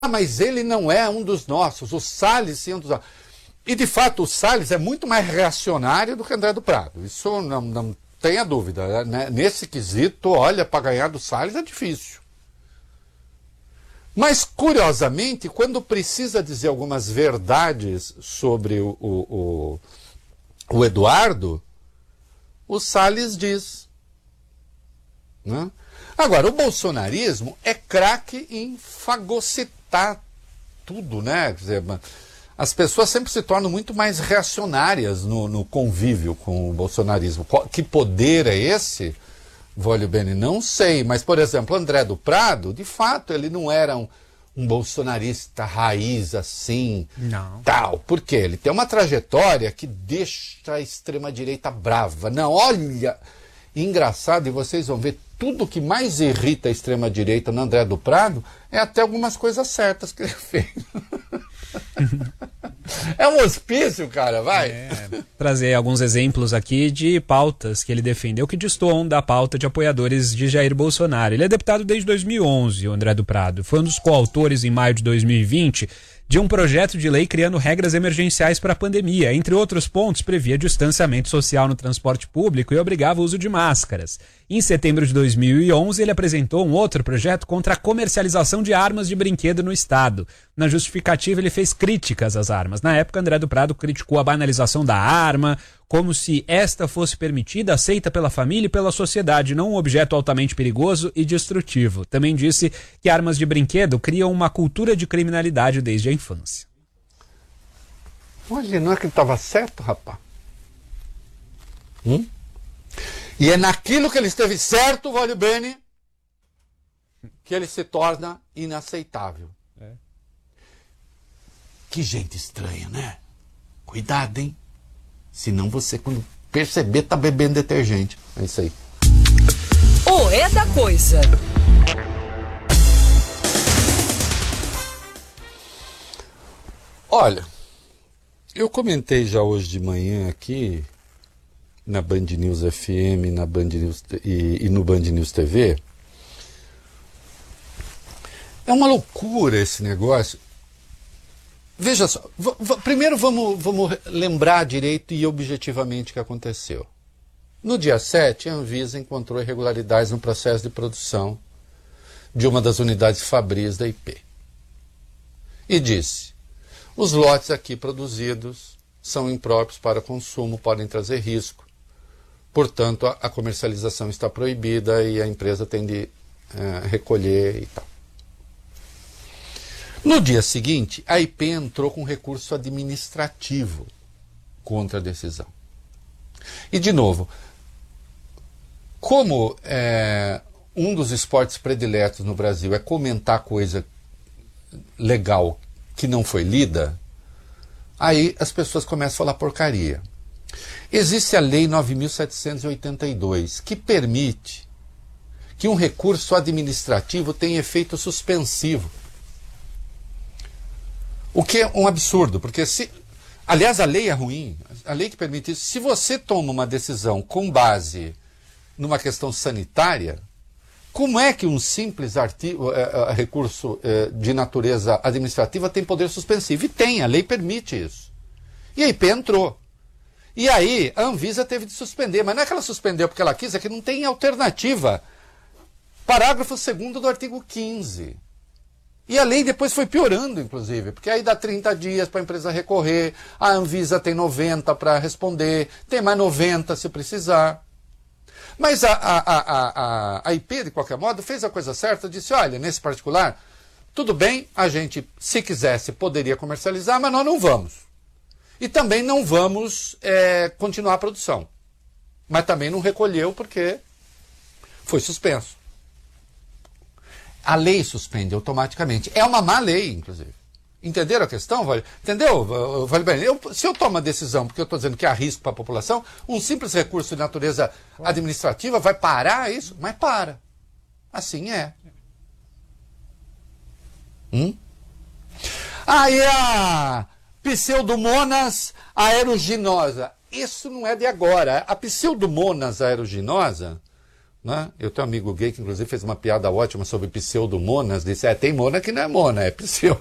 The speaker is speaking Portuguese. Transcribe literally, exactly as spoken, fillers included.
Ah, mas ele não é um dos nossos, o Salles sim é um dos nossos. E, de fato, o Salles é muito mais reacionário do que André do Prado. Isso não, não tenha dúvida. Né? Nesse quesito, olha, para ganhar do Salles é difícil. Mas, curiosamente, quando precisa dizer algumas verdades sobre o, o, o, o Eduardo, o Salles diz. Né? Agora, o bolsonarismo é craque em fagocitar tudo, né? Quer dizer, as pessoas sempre se tornam muito mais reacionárias no, no convívio com o bolsonarismo. Que poder é esse? Voglio bene, não sei. Mas, por exemplo, André do Prado, de fato, ele não era um, um bolsonarista raiz assim, não. Tal. Por quê? Ele tem uma trajetória que deixa a extrema-direita brava. Não, olha, engraçado, e vocês vão ver, tudo que mais irrita a extrema-direita no André do Prado é até algumas coisas certas que ele fez. É um hospício, cara, vai. É, trazer alguns exemplos aqui de pautas que ele defendeu que destoam da pauta de apoiadores de Jair Bolsonaro. Ele é deputado desde dois mil e onze, o André do Prado. Foi um dos coautores, em maio de dois mil e vinte, de um projeto de lei criando regras emergenciais para a pandemia. Entre outros pontos, previa distanciamento social no transporte público e obrigava o uso de máscaras. Em setembro de dois mil e onze, ele apresentou um outro projeto contra a comercialização de armas de brinquedo no Estado. Na justificativa, ele fez críticas às armas. Na época, André do Prado criticou a banalização da arma, como se esta fosse permitida, aceita pela família e pela sociedade, não um objeto altamente perigoso e destrutivo. Também disse que armas de brinquedo criam uma cultura de criminalidade desde a infância. Olha, não é que ele estava certo, rapaz? Hum? E é naquilo que ele esteve certo, voglio bene, que ele se torna inaceitável. É. Que gente estranha, né? Cuidado, hein? Senão você, quando perceber, tá bebendo detergente. É isso aí. O É da Coisa. Olha, eu comentei já hoje de manhã aqui, na Band News F M, na Band News, e, e no Band News T V. É uma loucura esse negócio. Veja só, v- v- primeiro vamos, vamos lembrar direito e objetivamente o que aconteceu. No dia sete, a Anvisa encontrou irregularidades no processo de produção de uma das unidades Fabris da I P. E disse, os lotes aqui produzidos são impróprios para consumo, podem trazer risco. Portanto, a, a comercialização está proibida e a empresa tem de é, recolher e tal. No dia seguinte, a I P entrou com recurso administrativo contra a decisão. E, de novo, como é, um dos esportes prediletos no Brasil é comentar coisa legal que não foi lida, aí as pessoas começam a falar porcaria. Existe a Lei nove mil setecentos e oitenta e dois, que permite que um recurso administrativo tenha efeito suspensivo. O que é um absurdo, porque se... Aliás, a lei é ruim, a lei que permite isso. Se você toma uma decisão com base numa questão sanitária, como é que um simples artigo, é, é, recurso é, de natureza administrativa tem poder suspensivo? E tem, a lei permite isso. E a I P entrou. E aí a Anvisa teve de suspender, mas não é que ela suspendeu porque ela quis, é que não tem alternativa. Parágrafo segundo do artigo quinze. E a lei depois foi piorando, inclusive, porque aí dá trinta dias para a empresa recorrer, a Anvisa tem noventa para responder, tem mais noventa se precisar. Mas a, a, a, a, a I P, de qualquer modo, fez a coisa certa, disse, olha, nesse particular, tudo bem, a gente, se quisesse, poderia comercializar, mas nós não vamos. E também não vamos é, continuar a produção. Mas também não recolheu porque foi suspenso. A lei suspende automaticamente. É uma má lei, inclusive. Entenderam a questão? Entendeu? Eu, se eu tomo a decisão, porque eu estou dizendo que há risco para a população, um simples recurso de natureza administrativa vai parar isso? Mas para. Assim é. Hum? Aí a Pseudomonas aeruginosa. Isso não é de agora. A Pseudomonas aeruginosa Né? Eu tenho um amigo gay que inclusive fez uma piada ótima sobre pseudomonas, disse, é, tem mona que não é mona, é pseudo.